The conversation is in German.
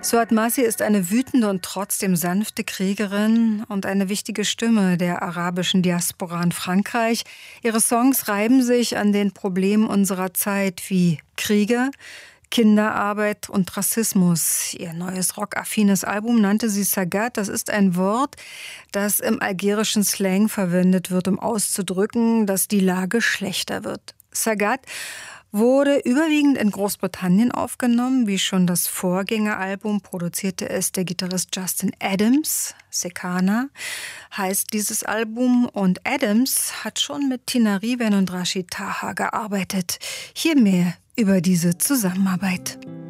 Suad Masih ist eine wütende und trotzdem sanfte Kriegerin und eine wichtige Stimme der arabischen Diaspora in Frankreich. Ihre Songs reiben sich an den Problemen unserer Zeit wie Kriege, Kinderarbeit und Rassismus. Ihr neues rockaffines Album nannte sie Sagat. Das ist ein Wort, das im algerischen Slang verwendet wird, um auszudrücken, dass die Lage schlechter wird. Sagat wurde überwiegend in Großbritannien aufgenommen. Wie schon das Vorgängeralbum produzierte es der Gitarrist Justin Adams. Sekana heißt dieses Album. Und Adams hat schon mit Tina Riven und Rashid Taha gearbeitet. Hier mehr über diese Zusammenarbeit.